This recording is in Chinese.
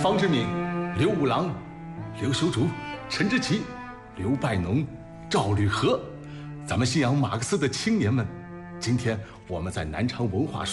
方志敏、刘五郎、刘修竹、陈之奇、刘拜农、赵履和，咱们信仰马克思的青年们，今天我们在南昌文化